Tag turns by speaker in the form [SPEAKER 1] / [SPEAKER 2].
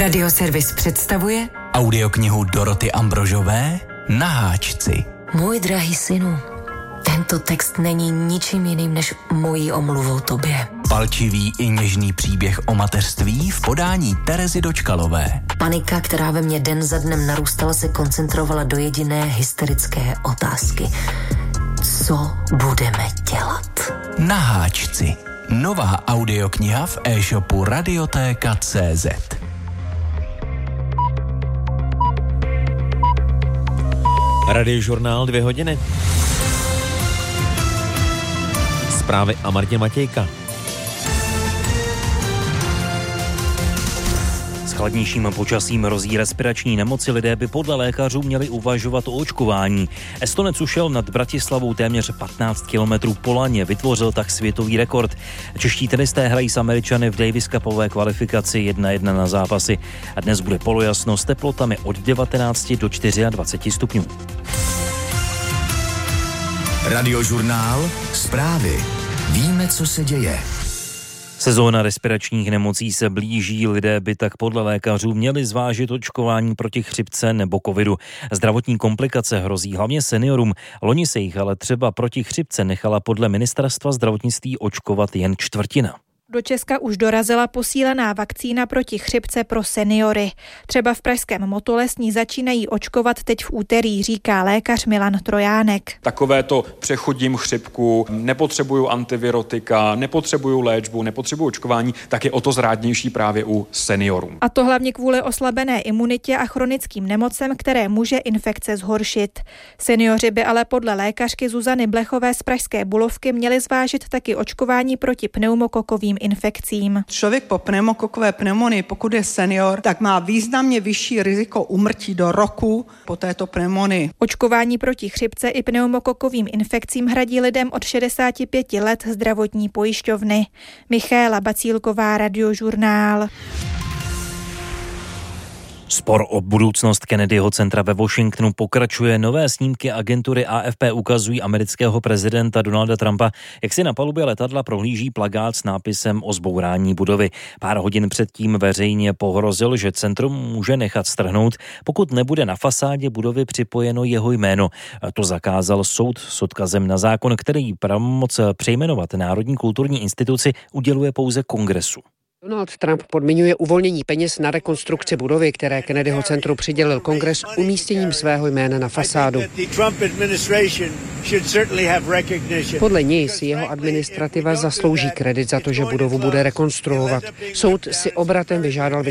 [SPEAKER 1] Radioservis představuje
[SPEAKER 2] audioknihu Doroty Ambrožové Na háčci.
[SPEAKER 1] Můj drahý synu, tento text není ničím jiným než mojí omluvou tobě.
[SPEAKER 2] Palčivý i něžný příběh o mateřství v podání Terezy Dočkalové.
[SPEAKER 1] Panika, která ve mně den za dnem narůstala, se koncentrovala do jediné hysterické otázky. Co budeme dělat?
[SPEAKER 2] Na háčci. Nová audiokniha v e-shopu Radiotéka.cz.
[SPEAKER 3] Radiožurnál 2 hodiny. Zprávy a Martin Matějka.
[SPEAKER 4] S chladnějším počasím hrozí respirační nemoci, lidé by podle lékařů měli uvažovat o očkování. Estonec ušel nad Bratislavou téměř 15 kilometrů po laně, vytvořil tak světový rekord. Čeští tenisté hrají s Američany v Davis Cupové kvalifikaci 1-1 na zápasy a dnes bude polojasno s teplotami od 19 do 24 stupňů.
[SPEAKER 5] Radiožurnál, zprávy. Víme, co se děje.
[SPEAKER 4] Sezóna respiračních nemocí se blíží, lidé by tak podle lékařů měli zvážit očkování proti chřipce nebo covidu. Zdravotní komplikace hrozí hlavně seniorům. Loni se jich ale třeba proti chřipce nechala podle ministerstva zdravotnictví očkovat jen čtvrtina.
[SPEAKER 6] Do Česka už dorazila posílená vakcína proti chřipce pro seniory. Třeba v pražském Motole s ní začínají očkovat teď v úterý, říká lékař Milan Trojánek.
[SPEAKER 7] Takovéto přechodím chřipku, nepotřebuju antivirotika, nepotřebuju léčbu, nepotřebuju očkování, tak je o to zrádnější právě u seniorů.
[SPEAKER 6] A to hlavně kvůli oslabené imunitě a chronickým nemocem, které může infekce zhoršit. Seniori by ale podle lékařky Zuzany Blechové z pražské Bulovky měli zvážit taky očkování proti pneumokokovým infekcím.
[SPEAKER 8] Člověk po pneumokokové pneumonii, pokud je senior, tak má významně vyšší riziko úmrtí do roku po této pneumonii.
[SPEAKER 6] Očkování proti chřipce i pneumokokovým infekcím hradí lidem od 65 let zdravotní pojišťovny. Michaela Bacílková, Radiožurnál.
[SPEAKER 4] Spor o budoucnost Kennedyho centra ve Washingtonu pokračuje. Nové snímky agentury AFP ukazují amerického prezidenta Donalda Trumpa, jak si na palubě letadla prohlíží plakát s nápisem o zbourání budovy. Pár hodin předtím veřejně pohrozil, že centrum může nechat strhnout, pokud nebude na fasádě budovy připojeno jeho jméno. To zakázal soud s odkazem na zákon, který pravomoc přejmenovat Národní kulturní instituci uděluje pouze Kongresu.
[SPEAKER 9] Donald Trump podmiňuje uvolnění peněz na rekonstrukci budovy, které Kennedyho centru přidělil Kongres, umístěním svého jména na fasádu. Podle něj si jeho administrativa zaslouží kredit za to, že budovu bude rekonstruovat. Soud si obratem vyžádal